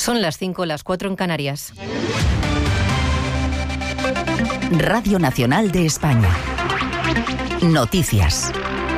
Son las 5, las 4 en Canarias. Radio Nacional de España. Noticias.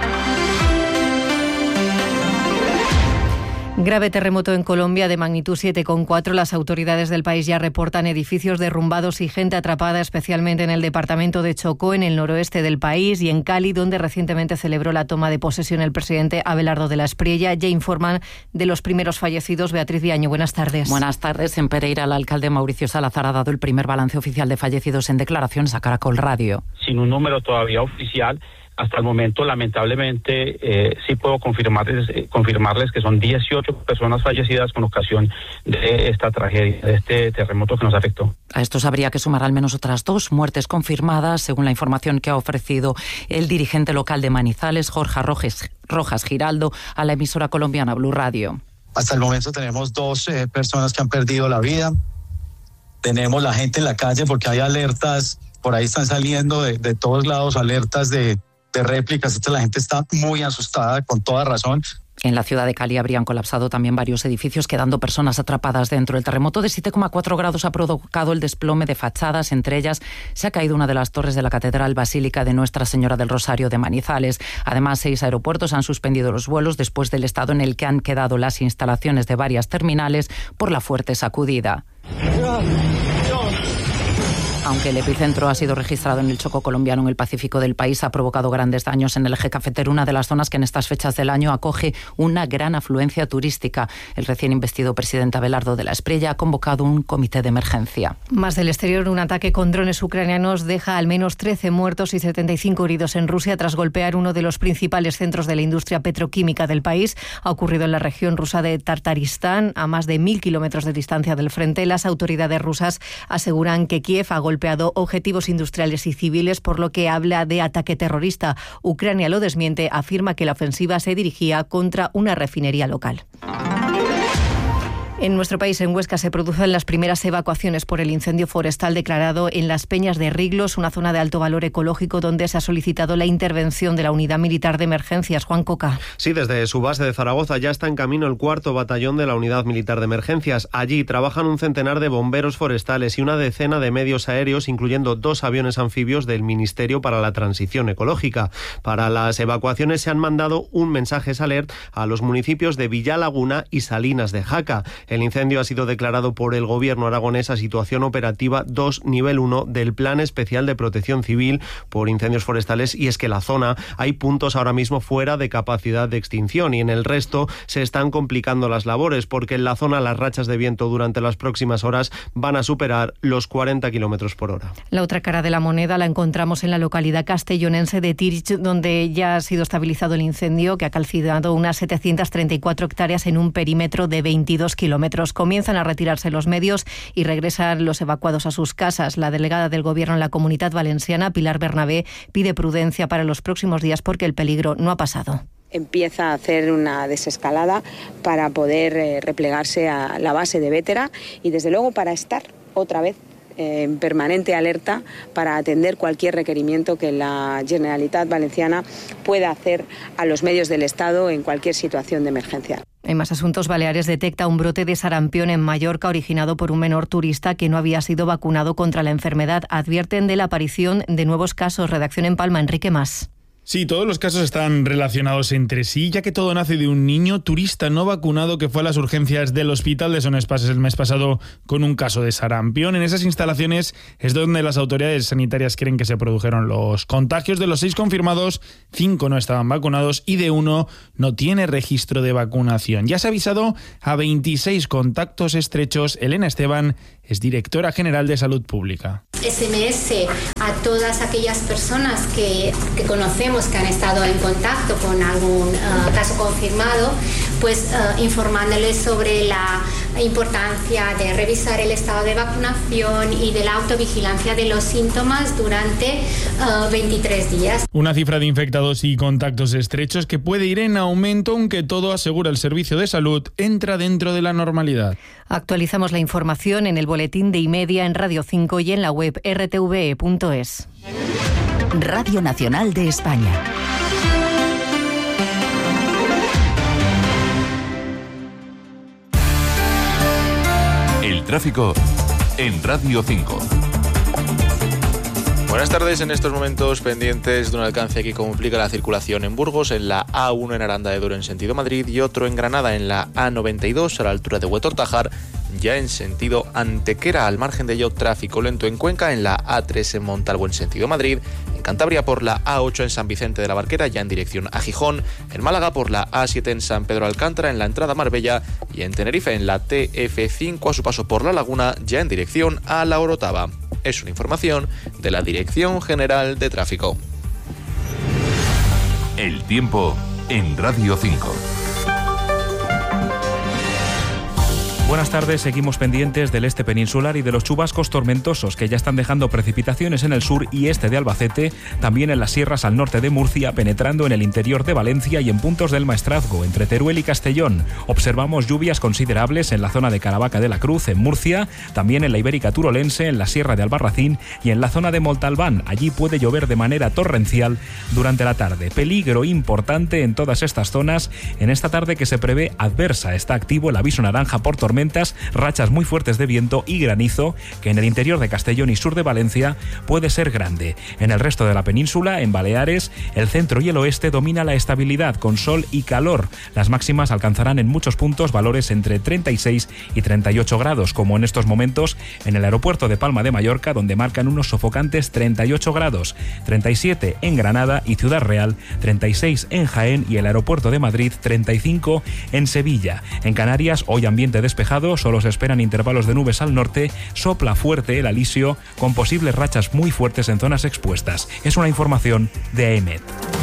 Grave terremoto en Colombia de magnitud 7,4. Las autoridades del país ya reportan edificios derrumbados y gente atrapada, especialmente en el departamento de Chocó, en el noroeste del país, y en Cali, donde recientemente celebró la toma de posesión el presidente Abelardo de la Espriella. Ya informan de los primeros fallecidos. Beatriz Viaño, buenas tardes. Buenas tardes. En Pereira, el alcalde Mauricio Salazar ha dado el primer balance oficial de fallecidos en declaraciones a Caracol Radio. Sin un número todavía oficial, hasta el momento, lamentablemente, sí puedo confirmarles que son 18 personas fallecidas con ocasión de esta tragedia, de este terremoto que nos afectó. A estos habría que sumar al menos otras 2 muertes confirmadas, según la información que ha ofrecido el dirigente local de Manizales, Jorge Rojas Giraldo, a la emisora colombiana Blue Radio. Hasta el momento tenemos 2 personas que han perdido la vida. Tenemos la gente en la calle porque hay alertas, por ahí están saliendo de todos lados alertas de réplicas. La gente está muy asustada, con toda razón. En la ciudad de Cali habrían colapsado también varios edificios, quedando personas atrapadas dentro. El terremoto de 7,4 grados ha provocado el desplome de fachadas. Entre ellas se ha caído una de las torres de la Catedral Basílica de Nuestra Señora del Rosario de Manizales. Además, 6 aeropuertos han suspendido los vuelos después del estado en el que han quedado las instalaciones de varias terminales por la fuerte sacudida. Aunque el epicentro ha sido registrado en el Chocó colombiano, en el Pacífico del país, ha provocado grandes daños en el eje cafetero, una de las zonas que en estas fechas del año acoge una gran afluencia turística. El recién investido presidente Abelardo de la Espriella ha convocado un comité de emergencia. Más del exterior, un ataque con drones ucranianos deja al menos 13 muertos y 75 heridos en Rusia tras golpear uno de los principales centros de la industria petroquímica del país. Ha ocurrido en la región rusa de Tartaristán, a más de 1.000 kilómetros de distancia del frente. Las autoridades rusas aseguran que Kiev ha golpeado objetivos industriales y civiles, por lo que habla de ataque terrorista. Ucrania lo desmiente, afirma que la ofensiva se dirigía contra una refinería local. En nuestro país, en Huesca, se producen las primeras evacuaciones por el incendio forestal declarado en las Peñas de Riglos, una zona de alto valor ecológico donde se ha solicitado la intervención de la Unidad Militar de Emergencias. Juan Coca. Sí, desde su base de Zaragoza ya está en camino el 4º batallón de la Unidad Militar de Emergencias. Allí trabajan un centenar de bomberos forestales y una decena de medios aéreos, incluyendo 2 aviones anfibios del Ministerio para la Transición Ecológica. Para las evacuaciones se han mandado un mensajes alert a los municipios de Villalaguna y Salinas de Jaca. El incendio ha sido declarado por el Gobierno aragonés a situación operativa 2, nivel 1 del Plan Especial de Protección Civil por incendios forestales, y es que la zona hay puntos ahora mismo fuera de capacidad de extinción y en el resto se están complicando las labores porque en la zona las rachas de viento durante las próximas horas van a superar los 40 kilómetros por hora. La otra cara de la moneda la encontramos en la localidad castellonense de Tirich, donde ya ha sido estabilizado el incendio que ha calcinado unas 734 hectáreas en un perímetro de 22 kilómetros. Comienzan a retirarse los medios y regresan los evacuados a sus casas. La delegada del Gobierno en la Comunidad Valenciana, Pilar Bernabé, pide prudencia para los próximos días porque el peligro no ha pasado. Empieza a hacer una desescalada para poder replegarse a la base de Bétera y desde luego para estar otra vez en permanente alerta para atender cualquier requerimiento que la Generalitat Valenciana pueda hacer a los medios del Estado en cualquier situación de emergencia. En más asuntos, Baleares detecta un brote de sarampión en Mallorca originado por un menor turista que no había sido vacunado contra la enfermedad. Advierten de la aparición de nuevos casos. Redacción en Palma, Enrique Mas. Sí, todos los casos están relacionados entre sí, ya que todo nace de un niño turista no vacunado que fue a las urgencias del hospital de Son Espases el mes pasado con un caso de sarampión. En esas instalaciones es donde las autoridades sanitarias creen que se produjeron los contagios. De los 6 confirmados, 5 no estaban vacunados y de 1 no tiene registro de vacunación. Ya se ha avisado a 26 contactos estrechos. Elena Esteban es directora general de Salud Pública. SMS a todas aquellas personas que conocemos que han estado en contacto con algún caso confirmado, pues informándoles sobre la importancia de revisar el estado de vacunación y de la autovigilancia de los síntomas durante 23 días. Una cifra de infectados y contactos estrechos que puede ir en aumento, aunque todo, asegura el Servicio de Salud, entra dentro de la normalidad. Actualizamos la información en el boletín de Y-Media, en Radio 5 y en la web rtve.es. Radio Nacional de España. tráfico en Radio 5. Buenas tardes. En estos momentos pendientes de un alcance que complica la circulación en Burgos, en la A1 en Aranda de Duero en sentido Madrid y otro en Granada en la A92 a la altura de Huetor-Tajar, ya en sentido Antequera. Al margen de ello, tráfico lento en Cuenca, en la A3 en Montalvo en sentido Madrid, en Cantabria por la A8 en San Vicente de la Barquera ya en dirección a Gijón, en Málaga por la A7 en San Pedro Alcántara en la entrada a Marbella y en Tenerife en la TF5 a su paso por La Laguna ya en dirección a La Orotava. Es una información de la Dirección General de Tráfico. El tiempo en Radio 5. Buenas tardes, seguimos pendientes del este peninsular y de los chubascos tormentosos que ya están dejando precipitaciones en el sur y este de Albacete, también en las sierras al norte de Murcia, penetrando en el interior de Valencia y en puntos del Maestrazgo, entre Teruel y Castellón. Observamos lluvias considerables en la zona de Caravaca de la Cruz, en Murcia, también en la Ibérica Turolense, en la sierra de Albarracín y en la zona de Montalbán. Allí puede llover de manera torrencial durante la tarde. Peligro importante en todas estas zonas en esta tarde que se prevé adversa. Está activo el aviso naranja por tormentas, rachas muy fuertes de viento y granizo, que en el interior de Castellón y sur de Valencia puede ser grande. En el resto de la península, en Baleares, el centro y el oeste domina la estabilidad con sol y calor. Las máximas alcanzarán en muchos puntos valores entre 36 y 38 grados, como en estos momentos en el aeropuerto de Palma de Mallorca, donde marcan unos sofocantes 38 grados, 37 en Granada y Ciudad Real, 36 en Jaén y el aeropuerto de Madrid, 35 en Sevilla. En Canarias, hoy ambiente despejado, solo se esperan intervalos de nubes al norte, sopla fuerte el alisio con posibles rachas muy fuertes en zonas expuestas. Es una información de AEMET.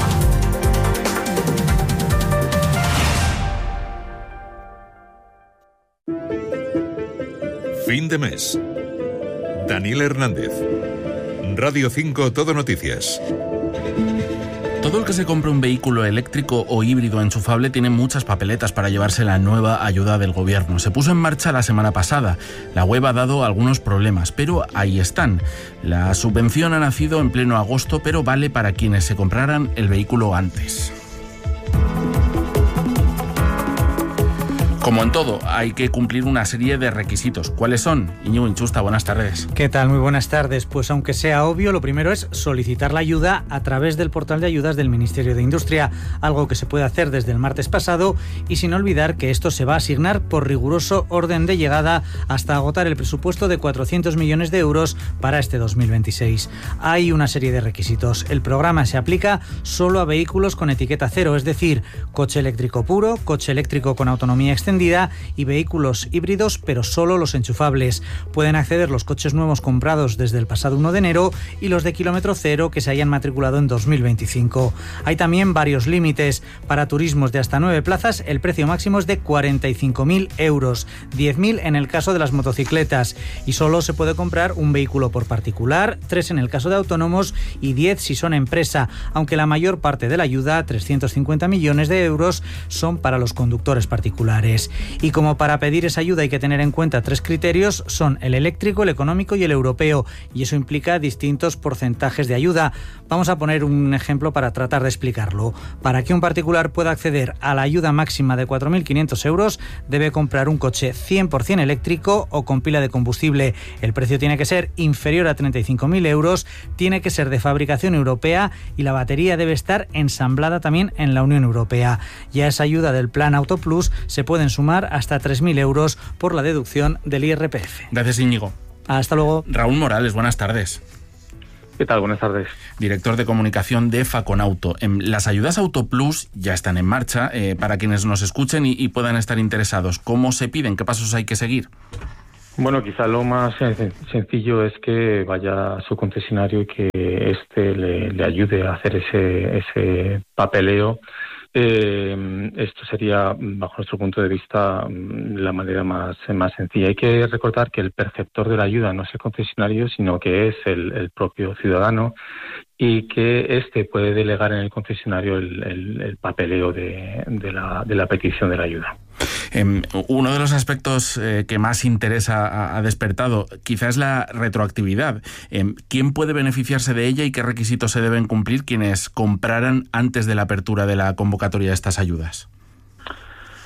Fin de mes. Daniel Hernández. Radio 5 Todo Noticias. Todo el que se compre un vehículo eléctrico o híbrido enchufable tiene muchas papeletas para llevarse la nueva ayuda del gobierno. Se puso en marcha la semana pasada. La web ha dado algunos problemas, pero ahí están. La subvención ha nacido en pleno agosto, pero vale para quienes se compraran el vehículo antes. Como en todo, hay que cumplir una serie de requisitos. ¿Cuáles son? Íñigo Inchusta, buenas tardes. ¿Qué tal? Muy buenas tardes. Pues aunque sea obvio, lo primero es solicitar la ayuda a través del portal de ayudas del Ministerio de Industria, algo que se puede hacer desde el martes pasado y sin olvidar que esto se va a asignar por riguroso orden de llegada hasta agotar el presupuesto de 400 millones de euros para este 2026. Hay una serie de requisitos. El programa se aplica solo a vehículos con etiqueta cero, es decir, coche eléctrico puro, coche eléctrico con autonomía extendida y vehículos híbridos, pero solo los enchufables. Pueden acceder los coches nuevos comprados desde el pasado 1 de enero y los de kilómetro cero que se hayan matriculado en 2025. Hay también varios límites. Para turismos de hasta 9 plazas, el precio máximo es de 45.000 euros, 10.000 en el caso de las motocicletas, y solo se puede comprar un vehículo por particular, 3 en el caso de autónomos y 10 si son empresa, aunque la mayor parte de la ayuda, 350 millones de euros, son para los conductores particulares. Y como para pedir esa ayuda hay que tener en cuenta 3 criterios, son el eléctrico, el económico y el europeo, y eso implica distintos porcentajes de ayuda. Vamos a poner un ejemplo para tratar de explicarlo. Para que un particular pueda acceder a la ayuda máxima de 4.500 euros, debe comprar un coche 100% eléctrico o con pila de combustible. El precio tiene que ser inferior a 35.000 euros, tiene que ser de fabricación europea y la batería debe estar ensamblada también en la Unión Europea. Y a esa ayuda del Plan Auto Plus se pueden sumar hasta 3.000 euros por la deducción del IRPF. Gracias, Íñigo. Hasta luego. Raúl Morales, buenas tardes. ¿Qué tal? Buenas tardes. Director de comunicación de Faconauto. Las ayudas Auto Plus ya están en marcha. Para quienes nos escuchen y puedan estar interesados, ¿cómo se piden? ¿Qué pasos hay que seguir? Bueno, quizá lo más sencillo es que vaya a su concesionario y que éste le ayude a hacer ese papeleo. Esto sería, bajo nuestro punto de vista, la manera más sencilla. Hay que recordar que el perceptor de la ayuda no es el concesionario, sino que es el propio ciudadano, y que éste puede delegar en el concesionario el papeleo de la petición de la ayuda. Uno de los aspectos que más interés ha despertado quizás es la retroactividad. ¿Quién puede beneficiarse de ella y qué requisitos se deben cumplir quienes compraran antes de la apertura de la convocatoria de estas ayudas?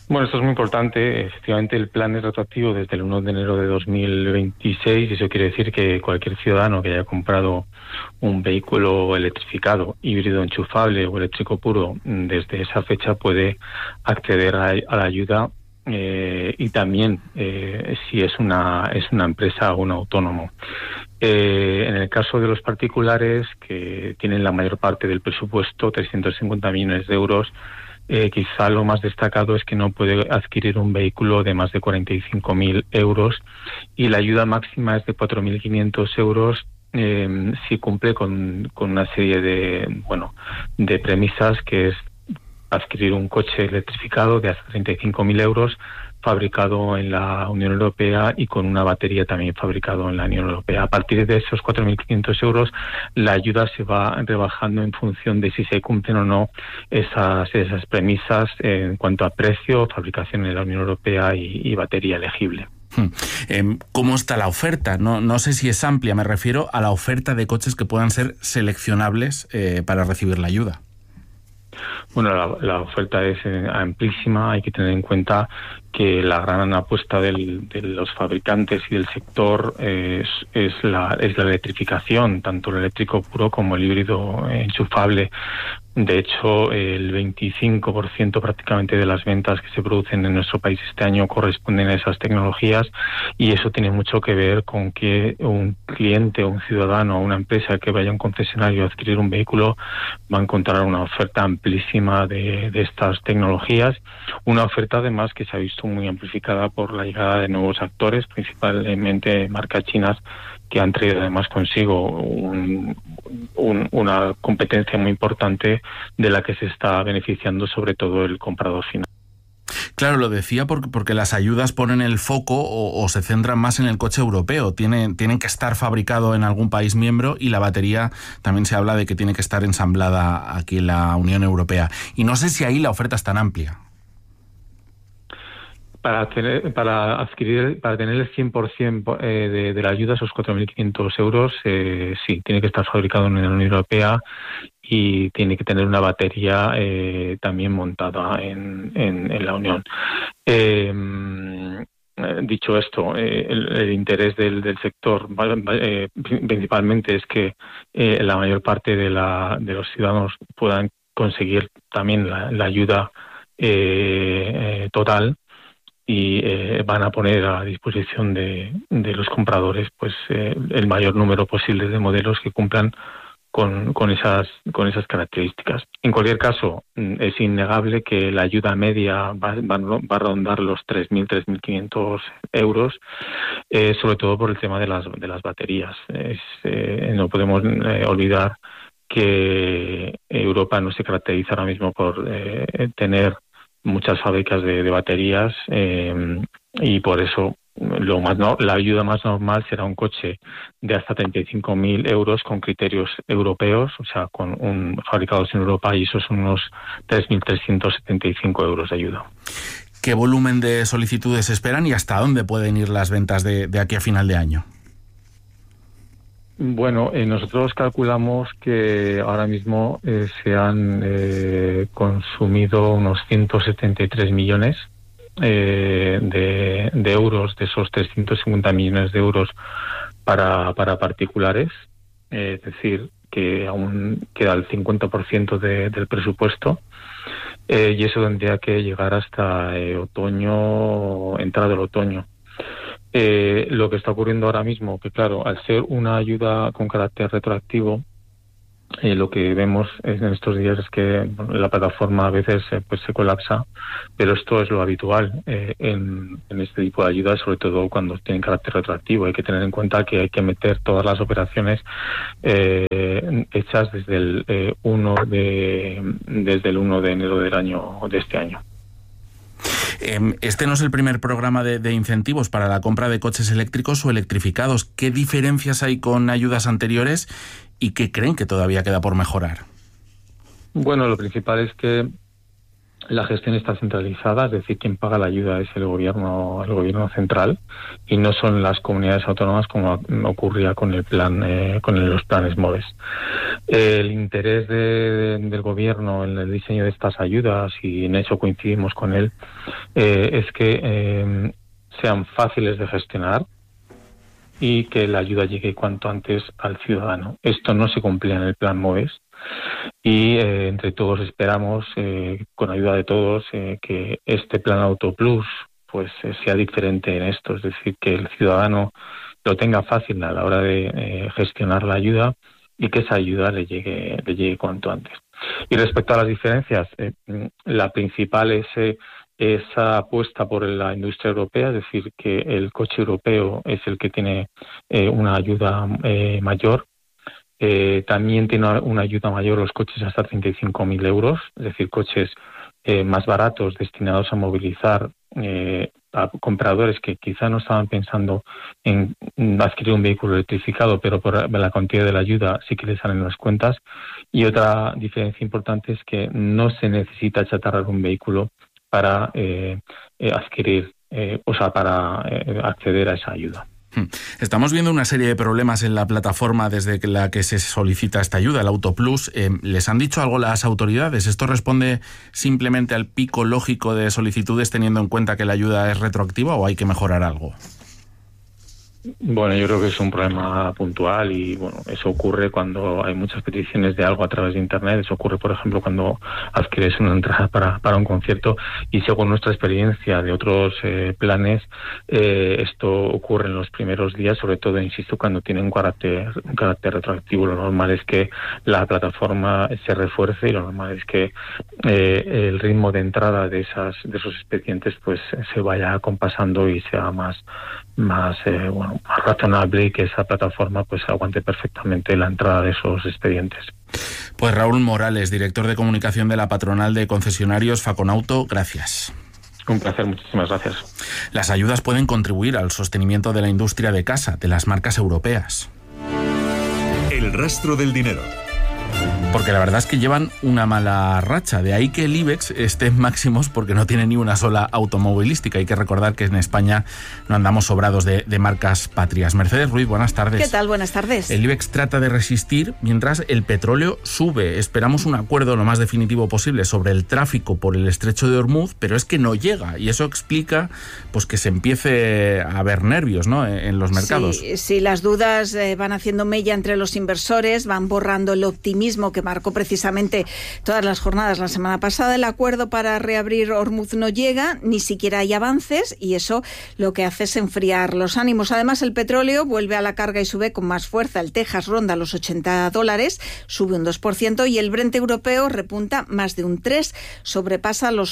Bueno, esto es muy importante. Efectivamente, el plan es retroactivo desde el 1 de enero de 2026 y eso quiere decir que cualquier ciudadano que haya comprado un vehículo electrificado, híbrido enchufable o eléctrico puro, desde esa fecha puede acceder a la ayuda y también si es una empresa o un autónomo. En el caso de los particulares, que tienen la mayor parte del presupuesto, 350 millones de euros, quizá lo más destacado es que no puede adquirir un vehículo de más de 45.000 euros y la ayuda máxima es de 4.500 euros si cumple con una serie de premisas, que es adquirir un coche electrificado de hasta 35.000 euros fabricado en la Unión Europea y con una batería también fabricado en la Unión Europea. A partir de esos 4.500 euros, la ayuda se va rebajando en función de si se cumplen o no esas premisas en cuanto a precio, fabricación en la Unión Europea y batería elegible. ¿Cómo está la oferta? No sé si es amplia, me refiero a la oferta de coches que puedan ser seleccionables para recibir la ayuda. Bueno, la oferta es amplísima. Hay que tener en cuenta que la gran apuesta de los fabricantes y del sector es la electrificación, tanto el eléctrico puro como el híbrido enchufable. De hecho, el 25% prácticamente de las ventas que se producen en nuestro país este año corresponden a esas tecnologías, y eso tiene mucho que ver con que un cliente, un ciudadano o una empresa que vaya a un concesionario a adquirir un vehículo va a encontrar una oferta amplísima de estas tecnologías, una oferta además que se ha visto muy amplificada por la llegada de nuevos actores, principalmente marcas chinas, que han traído además consigo una competencia muy importante de la que se está beneficiando sobre todo el comprador final. Claro, lo decía porque las ayudas ponen el foco o se centran más en el coche europeo. Tienen que estar fabricado en algún país miembro y la batería también se habla de que tiene que estar ensamblada aquí en la Unión Europea. Y no sé si ahí la oferta es tan amplia. Para tener el 100% de la ayuda, esos 4.500 euros, sí, tiene que estar fabricado en la Unión Europea y tiene que tener una batería también montada en la Unión. Dicho esto, el interés del sector principalmente es que la mayor parte de los ciudadanos puedan conseguir también la ayuda total, y van a poner a disposición de los compradores pues el mayor número posible de modelos que cumplan con esas características. En cualquier caso, es innegable que la ayuda media va a rondar los 3.500 euros, sobre todo por el tema de las baterías. No podemos olvidar que Europa no se caracteriza ahora mismo por tener muchas fábricas de baterías, y por eso la ayuda más normal será un coche de hasta 35.000 euros con criterios europeos, o sea, fabricados en Europa, y esos son unos 3.375 euros de ayuda. ¿Qué volumen de solicitudes esperan y hasta dónde pueden ir las ventas de aquí a final de año? Bueno, nosotros calculamos que ahora mismo se han consumido unos 173 millones de euros, de esos 350 millones de euros para particulares, es decir, que aún queda el 50% del presupuesto, y eso tendría que llegar hasta entrado el otoño. Lo que está ocurriendo ahora mismo, que claro, al ser una ayuda con carácter retroactivo, lo que vemos en estos días es que la plataforma a veces pues se colapsa, pero esto es lo habitual en este tipo de ayudas, sobre todo cuando tienen carácter retroactivo. Hay que tener en cuenta que hay que meter todas las operaciones hechas desde el 1 de enero de este año. Este no es el primer programa de incentivos para la compra de coches eléctricos o electrificados. ¿Qué diferencias hay con ayudas anteriores y qué creen que todavía queda por mejorar? Bueno, lo principal es que la gestión está centralizada, es decir, quien paga la ayuda es el gobierno central y no son las comunidades autónomas como ocurría con el plan, con los planes MOVES. El interés del gobierno en el diseño de estas ayudas, y en eso coincidimos con él, es que sean fáciles de gestionar y que la ayuda llegue cuanto antes al ciudadano. Esto no se cumplía en el plan MOVES. Y entre todos esperamos, con ayuda de todos, que este plan Auto Plus pues sea diferente en esto, es decir, que el ciudadano lo tenga fácil a la hora de gestionar la ayuda y que esa ayuda le llegue cuanto antes. Y respecto a las diferencias, la principal es esa apuesta por la industria europea, es decir, que el coche europeo es el que tiene una ayuda mayor. También tiene una ayuda mayor los coches hasta 35.000 euros, es decir, coches más baratos destinados a movilizar a compradores que quizá no estaban pensando en adquirir un vehículo electrificado, pero por la cantidad de la ayuda sí que les salen las cuentas. Y otra diferencia importante es que no se necesita chatarrar un vehículo para para acceder a esa ayuda. Estamos viendo una serie de problemas en la plataforma desde la que se solicita esta ayuda, el Auto Plus. ¿Les han dicho algo las autoridades? ¿Esto responde simplemente al pico lógico de solicitudes teniendo en cuenta que la ayuda es retroactiva o hay que mejorar algo? Bueno, yo creo que es un problema puntual y bueno, eso ocurre cuando hay muchas peticiones de algo a través de Internet. Eso ocurre, por ejemplo, cuando adquieres una entrada para un concierto y según nuestra experiencia de otros planes, esto ocurre en los primeros días, sobre todo, insisto, cuando tiene un carácter retroactivo. Lo normal es que la plataforma se refuerce y lo normal es que el ritmo de entrada de esos expedientes pues se vaya acompasando y sea más razonable y que esa plataforma pues aguante perfectamente la entrada de esos expedientes. Pues Raúl Morales, director de comunicación de la patronal de concesionarios Faconauto, gracias. Un placer, muchísimas gracias. Las ayudas pueden contribuir al sostenimiento de la industria de casa, de las marcas europeas. El rastro del dinero. Porque la verdad es que llevan una mala racha. De ahí que el IBEX esté en máximos porque no tiene ni una sola automovilística. Hay que recordar que en España no andamos sobrados de marcas patrias. Mercedes Ruiz, buenas tardes. ¿Qué tal? Buenas tardes. El IBEX trata de resistir mientras el petróleo sube. Esperamos un acuerdo lo más definitivo posible sobre el tráfico por el estrecho de Hormuz, pero es que no llega. Y eso explica pues que se empiece a haber nervios, ¿no?, en los mercados. Sí, las dudas van haciendo mella entre los inversores, van borrando el optimismo que marcó precisamente todas las jornadas la semana pasada. El acuerdo para reabrir Hormuz no llega, ni siquiera hay avances, y eso lo que hace es enfriar los ánimos. Además, el petróleo vuelve a la carga y sube con más fuerza. El Texas ronda los $80, sube un 2%, y el Brent europeo repunta más de un 3%, sobrepasa los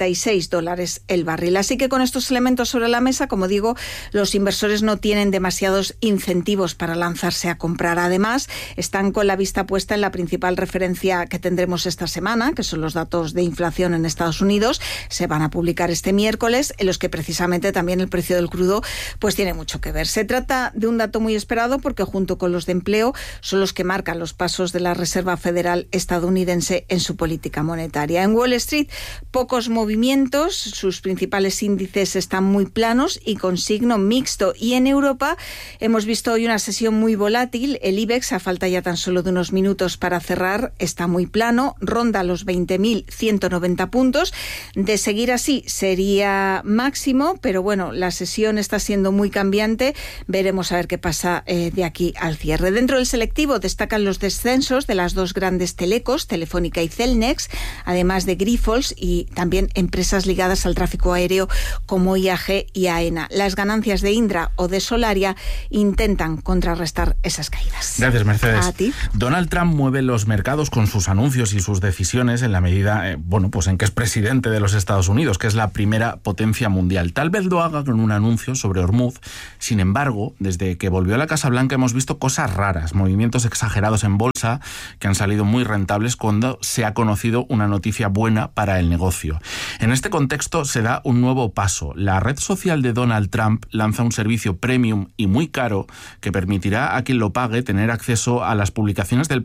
$86 el barril. Así que con estos elementos sobre la mesa, como digo, los inversores no tienen demasiados incentivos para lanzarse a comprar. Además, están con la vista puesta en la principal referencia que tendremos esta semana, que son los datos de inflación en Estados Unidos. Se van a publicar este miércoles, en los que precisamente también el precio del crudo pues tiene mucho que ver. Se trata de un dato muy esperado porque junto con los de empleo son los que marcan los pasos de la Reserva Federal estadounidense en su política monetaria. En Wall Street, pocos movimientos, sus principales índices están muy planos y con signo mixto. Y en Europa hemos visto hoy una sesión muy volátil. El IBEX, a falta ya tan solo de unos minutos para cerrar, está muy plano, ronda los 20.190 puntos. De seguir así sería máximo, pero bueno, la sesión está siendo muy cambiante. Veremos a ver qué pasa de aquí al cierre. Dentro del selectivo destacan los descensos de las dos grandes telecos, Telefónica y Cellnex, además de Grifols y también empresas ligadas al tráfico aéreo como IAG y AENA. Las ganancias de Indra o de Solaria intentan contrarrestar esas caídas. Gracias, Mercedes. A ti. Donald Trump mueve los mercados con sus anuncios y sus decisiones en la medida, pues en que es presidente de los Estados Unidos, que es la primera potencia mundial. Tal vez lo haga con un anuncio sobre Hormuz. Sin embargo, desde que volvió a la Casa Blanca hemos visto cosas raras, movimientos exagerados en bolsa que han salido muy rentables cuando se ha conocido una noticia buena para el negocio. En este contexto se da un nuevo paso. La red social de Donald Trump lanza un servicio premium y muy caro que permitirá a quien lo pague tener acceso a las publicaciones del presidente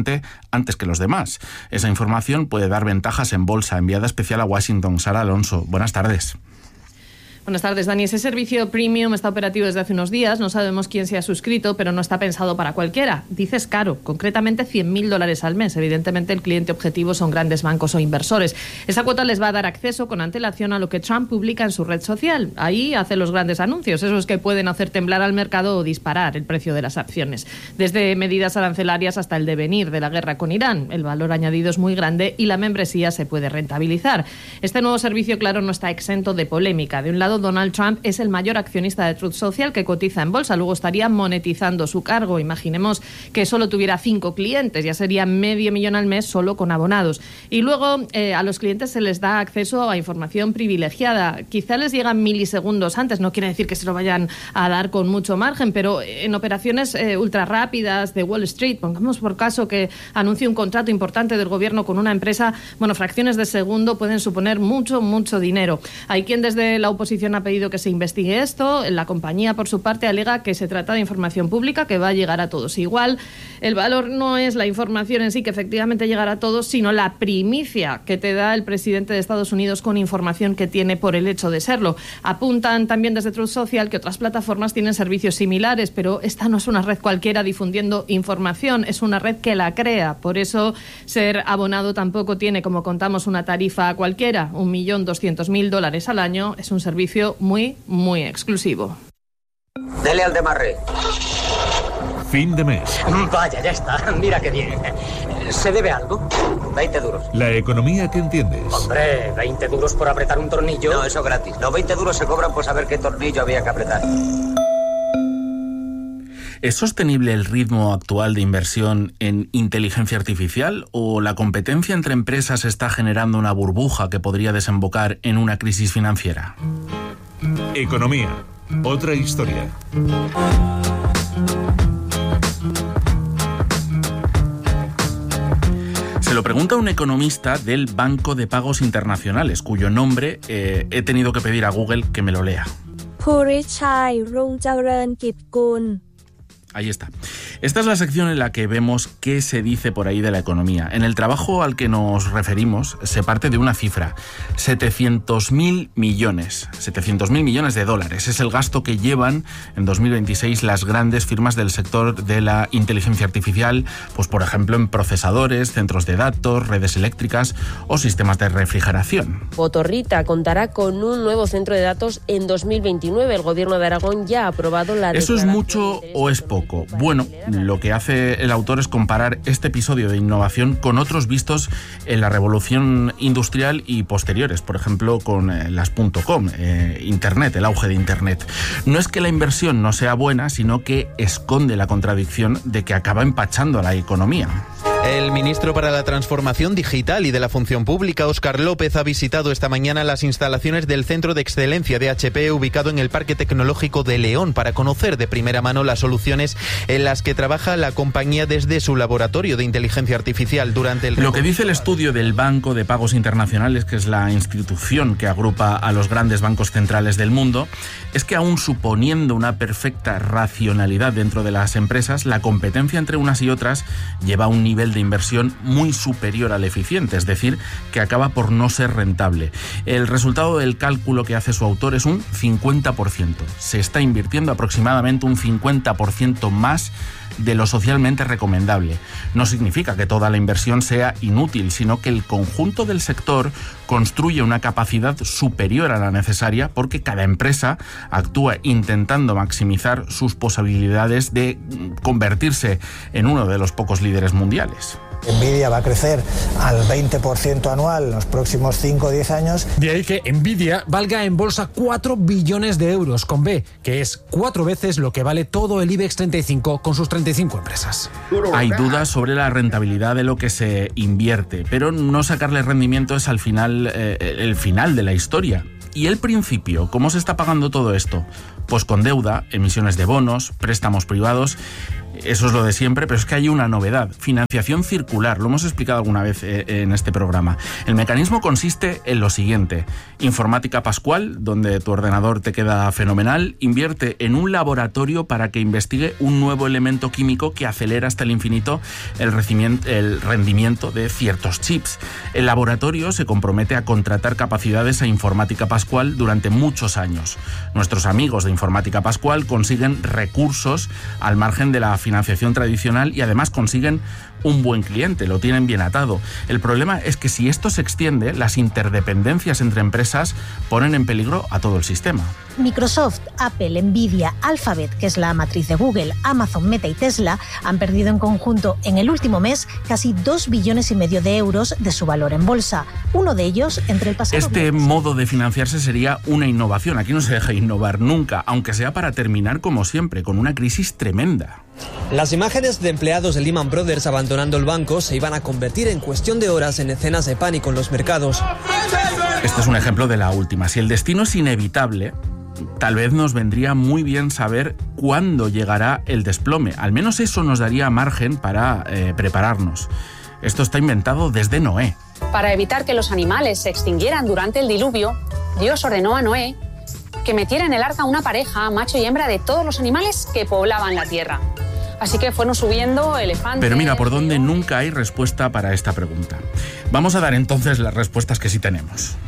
cliente antes que los demás. Esa información puede dar ventajas en bolsa. Enviada especial a Washington, Sara Alonso. Buenas tardes. Buenas tardes, Dani. Ese servicio premium está operativo desde hace unos días. No sabemos quién se ha suscrito, pero no está pensado para cualquiera. Dices caro, concretamente $100.000 al mes. Evidentemente, el cliente objetivo son grandes bancos o inversores. Esa cuota les va a dar acceso con antelación a lo que Trump publica en su red social. Ahí hace los grandes anuncios, esos que pueden hacer temblar al mercado o disparar el precio de las acciones. Desde medidas arancelarias hasta el devenir de la guerra con Irán. El valor añadido es muy grande y la membresía se puede rentabilizar. Este nuevo servicio, claro, no está exento de polémica. De un lado, Donald Trump es el mayor accionista de Truth Social, que cotiza en bolsa. Luego estaría monetizando su cargo. Imaginemos que solo tuviera 5 clientes, ya sería $500,000 al mes solo con abonados. Y luego a los clientes se les da acceso a información privilegiada. Quizá les llegan milisegundos antes, no quiere decir que se lo vayan a dar con mucho margen, pero en operaciones ultra rápidas de Wall Street, pongamos por caso que anuncie un contrato importante del gobierno con una empresa, bueno, fracciones de segundo pueden suponer mucho dinero. Hay quien desde la oposición ha pedido que se investigue esto. La compañía, por su parte, alega que se trata de información pública que va a llegar a todos. Igual, el valor no es la información en sí que efectivamente llegará a todos, sino la primicia que te da el presidente de Estados Unidos con información que tiene por el hecho de serlo. Apuntan también desde Truth Social que otras plataformas tienen servicios similares, pero esta no es una red cualquiera difundiendo información, es una red que la crea. Por eso, ser abonado tampoco tiene, como contamos, una tarifa cualquiera. $1.200.000 al año es un servicio muy exclusivo. Dele al demarre. Fin de mes. Vaya, ya está. Mira qué bien. ¿Se debe algo? 20 duros. La economía que entiendes. Hombre, 20 duros por apretar un tornillo. No, eso gratis. Los 20 duros se cobran por saber qué tornillo había que apretar. ¿Es sostenible el ritmo actual de inversión en inteligencia artificial o la competencia entre empresas está generando una burbuja que podría desembocar en una crisis financiera? Economía. Otra historia. Se lo pregunta un economista del Banco de Pagos Internacionales, cuyo nombre he tenido que pedir a Google que me lo lea. Purichai Rungcharan Kitkun. Ahí está. Esta es la sección en la que vemos qué se dice por ahí de la economía. En el trabajo al que nos referimos se parte de una cifra, 700.000 millones. 700.000 millones de dólares. Es el gasto que llevan en 2026 las grandes firmas del sector de la inteligencia artificial, pues por ejemplo en procesadores, centros de datos, redes eléctricas o sistemas de refrigeración. Botorrita contará con un nuevo centro de datos en 2029. El gobierno de Aragón ya ha aprobado la... ¿Eso es mucho o es poco? Bueno, lo que hace el autor es comparar este episodio de innovación con otros vistos en la revolución industrial y posteriores, por ejemplo con las .com, Internet, el auge de Internet. No es que la inversión no sea buena, sino que esconde la contradicción de que acaba empachando a la economía. El ministro para la Transformación Digital y de la Función Pública, Óscar López, ha visitado esta mañana las instalaciones del Centro de Excelencia de HP ubicado en el Parque Tecnológico de León para conocer de primera mano las soluciones en las que trabaja la compañía desde su laboratorio de inteligencia artificial durante el... Lo que dice el estudio del Banco de Pagos Internacionales, que es la institución que agrupa a los grandes bancos centrales del mundo, es que aún suponiendo una perfecta racionalidad dentro de las empresas, la competencia entre unas y otras lleva a un nivel de inversión muy superior al eficiente, es decir, que acaba por no ser rentable. El resultado del cálculo que hace su autor es un 50%. Se está invirtiendo aproximadamente un 50% más de lo socialmente recomendable. No significa que toda la inversión sea inútil, sino que el conjunto del sector construye una capacidad superior a la necesaria porque cada empresa actúa intentando maximizar sus posibilidades de convertirse en uno de los pocos líderes mundiales. Nvidia va a crecer al 20% anual en los próximos 5 o 10 años. De ahí que Nvidia valga en bolsa 4 billones de euros con B, que es 4 veces lo que vale todo el IBEX 35 con sus 35 empresas. Hay dudas sobre la rentabilidad de lo que se invierte, pero no sacarle rendimiento es al final el final de la historia. ¿Y el principio? ¿Cómo se está pagando todo esto? Pues con deuda, emisiones de bonos, préstamos privados Eso es lo de siempre, pero es que hay una novedad: financiación circular. Lo hemos explicado alguna vez en este programa. El mecanismo consiste en lo siguiente: Informática Pascual, donde tu ordenador te queda fenomenal, invierte en un laboratorio para que investigue un nuevo elemento químico que acelera hasta el infinito el rendimiento de ciertos chips. El laboratorio se compromete a contratar capacidades a Informática Pascual durante muchos años. Nuestros amigos de Informática Pascual consiguen recursos al margen de la financiación tradicional y además consiguen un buen cliente, lo tienen bien atado. El problema es que si esto se extiende, las interdependencias entre empresas ponen en peligro a todo el sistema. Microsoft, Apple, Nvidia, Alphabet, que es la matriz de Google, Amazon, Meta y Tesla, han perdido en conjunto en el último mes casi 2,5 billones de euros de su valor en bolsa. Uno de ellos entre el pasado... Este modo de financiarse sería una innovación. Aquí no se deja innovar nunca, aunque sea para terminar, como siempre, con una crisis tremenda. Las imágenes de empleados de Lehman Brothers abandonando el banco se iban a convertir en cuestión de horas en escenas de pánico en los mercados. Este es un ejemplo de la última. Si el destino es inevitable, tal vez nos vendría muy bien saber cuándo llegará el desplome. Al menos eso nos daría margen para prepararnos. Esto está inventado desde Noé. Para evitar que los animales se extinguieran durante el diluvio, Dios ordenó a Noé que metiera en el arca una pareja, macho y hembra, de todos los animales que poblaban la tierra. Así que fueron subiendo elefantes... Pero mira, por dónde nunca hay respuesta para esta pregunta. Vamos a dar entonces las respuestas que sí tenemos.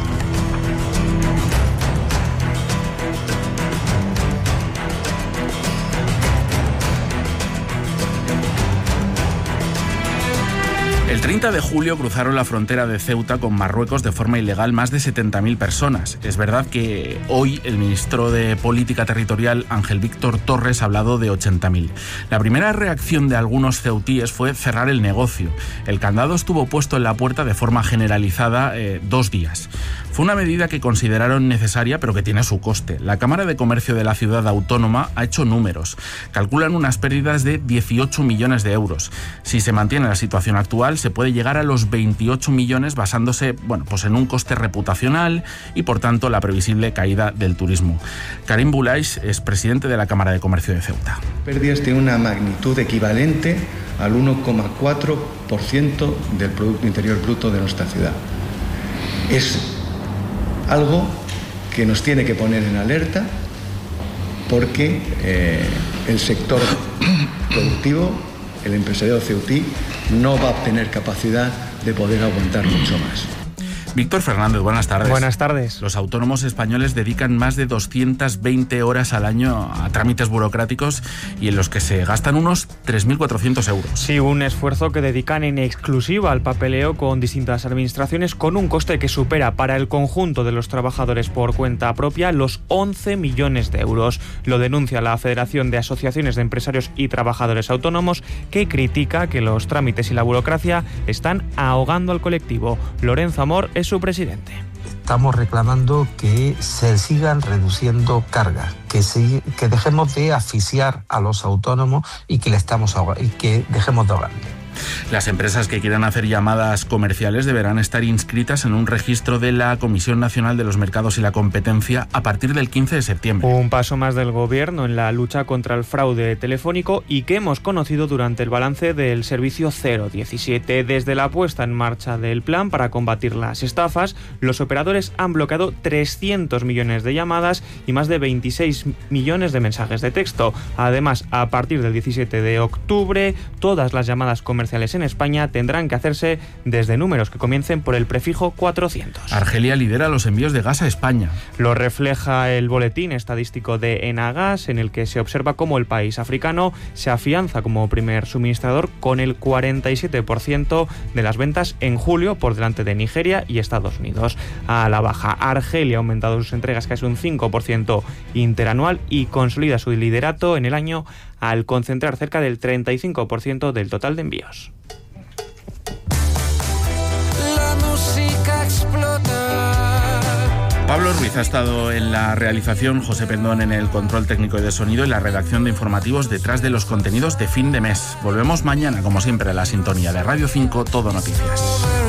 El 30 de julio cruzaron la frontera de Ceuta con Marruecos de forma ilegal más de 70.000 personas. Es verdad que hoy el ministro de Política Territorial, Ángel Víctor Torres, ha hablado de 80.000. La primera reacción de algunos ceutíes fue cerrar el negocio. El candado estuvo puesto en la puerta de forma generalizada 2 días. Fue una medida que consideraron necesaria, pero que tiene su coste. La Cámara de Comercio de la ciudad autónoma ha hecho números. Calculan unas pérdidas de 18 millones de euros. Si se mantiene la situación actual, se puede llegar a los 28 millones basándose, pues en un coste reputacional y, por tanto, la previsible caída del turismo. Karim Boulais es presidente de la Cámara de Comercio de Ceuta. Pérdidas de una magnitud equivalente al 1,4% del Producto Interior Bruto de nuestra ciudad. Es algo que nos tiene que poner en alerta porque el sector productivo, el empresariado ceutí, no va a obtener capacidad de poder aguantar mucho más. Víctor Fernández, buenas tardes. Buenas tardes. Los autónomos españoles dedican más de 220 horas al año a trámites burocráticos y en los que se gastan unos 3.400 euros. Sí, un esfuerzo que dedican en exclusiva al papeleo con distintas administraciones, con un coste que supera para el conjunto de los trabajadores por cuenta propia los 11 millones de euros. Lo denuncia la Federación de Asociaciones de Empresarios y Trabajadores Autónomos, que critica que los trámites y la burocracia están ahogando al colectivo. Lorenzo Amor es su presidente. Estamos reclamando que se sigan reduciendo cargas, que dejemos de asfixiar a los autónomos y que dejemos de ahogarle. Las empresas que quieran hacer llamadas comerciales deberán estar inscritas en un registro de la Comisión Nacional de los Mercados y la Competencia a partir del 15 de septiembre. Un paso más del Gobierno en la lucha contra el fraude telefónico y que hemos conocido durante el balance del servicio 017. Desde la puesta en marcha del plan para combatir las estafas, los operadores han bloqueado 300 millones de llamadas y más de 26 millones de mensajes de texto. Además, a partir del 17 de octubre, todas las llamadas comerciales en España tendrán que hacerse desde números que comiencen por el prefijo 400. Argelia lidera los envíos de gas a España. Lo refleja el boletín estadístico de Enagas, en el que se observa cómo el país africano se afianza como primer suministrador con el 47% de las ventas en julio, por delante de Nigeria y Estados Unidos. A la baja, Argelia ha aumentado sus entregas casi un 5% interanual y consolida su liderato en el año al concentrar cerca del 35% del total de envíos. La música explota. Pablo Ruiz ha estado en la realización, José Pendón en el control técnico y de sonido y la redacción de informativos detrás de los contenidos de fin de mes. Volvemos mañana, como siempre, a la sintonía de Radio 5 Todo Noticias.